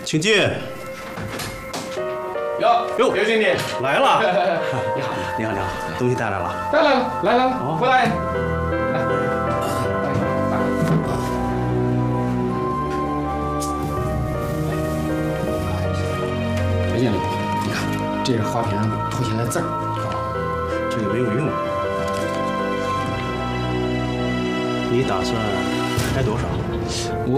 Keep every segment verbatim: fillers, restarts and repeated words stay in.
请进。 哟哟，刘经理来了。 你好， 你好，你好，东西带来了。 带来了，来来来，郭大爷，来。刘经理，你看，这是花瓶上涂下来字儿。 哦，这个没有用。你打算开多少？ 我，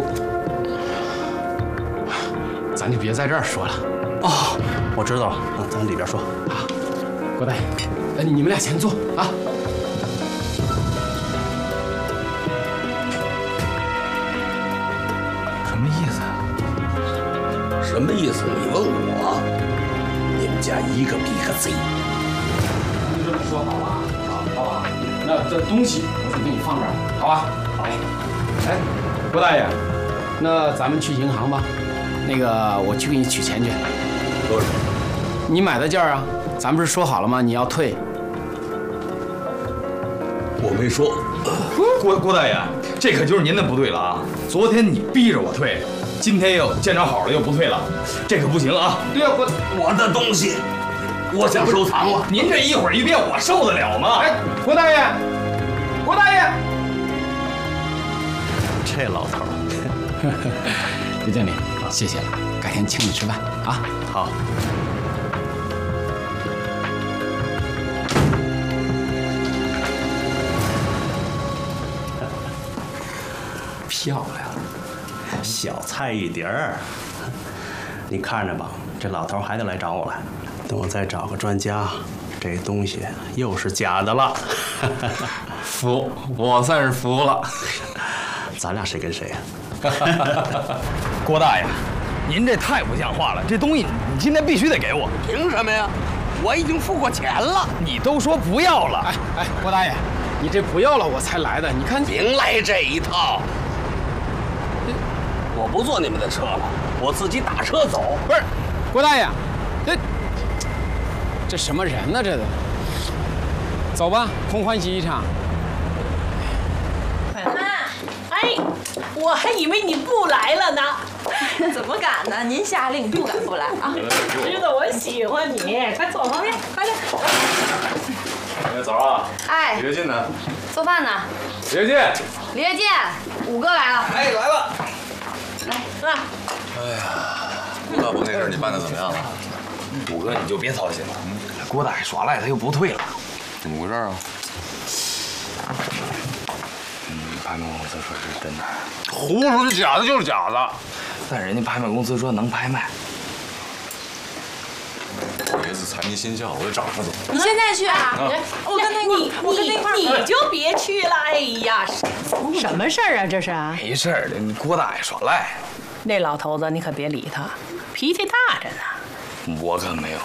咱就别在这儿说了。 哦，我知道了，啊，咱里边说。 啊，郭大爷，呃，你们俩先坐啊。 什么意思啊？ 什么意思？你问我？你们家一个比一个贼。 就这么说好了，好，好不好？那这东西我就给你放这儿，好吧？好。哎，郭大爷，那咱们去银行吧。那个，我去给你取钱去。 多少？ 你买的件儿啊，咱不是说好了吗？你要退。 我没说。 郭郭大爷，这可就是您的不对了啊！昨天你逼着我退，今天又见着好了又不退了，这可不行啊！ 对呀，郭， 我的东西，我想收藏了。 您这一会儿一变，我受得了吗？ 哎，郭大爷，郭大爷， 这老头儿， 刘经理，谢谢了，改天请你吃饭啊。 好。漂亮，小菜一碟儿。你看着吧，这老头还得来找我来。等我再找个专家，这东西又是假的了。 服，我算是服了。 咱俩谁跟谁呀？ 郭大爷，您这太不像话了！这东西你今天必须得给我。 凭什么呀？我已经付过钱了。 你都说不要了。 哎哎，郭大爷，你这不要了我才来的，你看别来这一套。我不坐你们的车了，我自己打车走。 不是，郭大爷，这这什么人呢？这都，走吧，空欢喜一场。 妈，哎，我还以为你不来了呢。 怎么敢呢？您下令不敢不来啊！ 知道我喜欢你，快坐旁边，快点。 哎，早上啊！ 哎， 李跃进呢？ 做饭呢。 李跃进， 李跃进，五哥来了。 哎，来了。 来，坐。 哎呀，吴大伯那事儿你办的怎么样了？ 五哥你就别操心了，郭大爷耍赖他又不退了， 怎么回事啊？嗯，拍卖公司说是真的， 胡说是假的就是假的，但人家拍卖公司说能拍卖。 我爷子财迷心窍，我得找他走。 你现在去啊？ 我跟他你我跟那块儿，你就别去了。哎呀，什么事儿啊？这是？ 没事儿的，郭大爷耍赖。 那老头子你可别理他，脾气大着呢。 我可没有。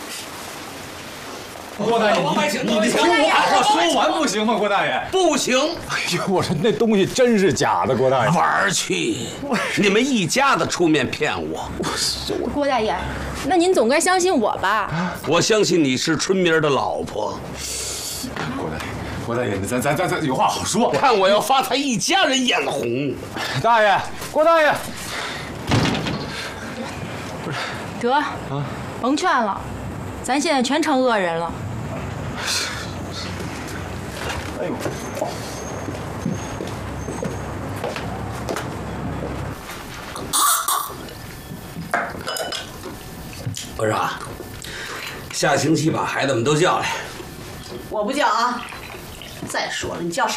郭大爷，你你听我把话说完不行吗？郭大爷， 不行！ 哎呦，我说那东西真是假的，郭大爷。 玩儿去！你们一家子出面骗我。 郭大爷，那您总该相信我吧？ 我相信你是春明的老婆。 郭大爷，郭大爷，咱咱咱咱有话好说。 看我要发他一家人眼红。 大爷，郭大爷， 得啊，甭劝了，咱现在全成恶人了。 哎呦！ 我说啊，下星期把孩子们都叫来。 我不叫啊。再说了，你叫谁？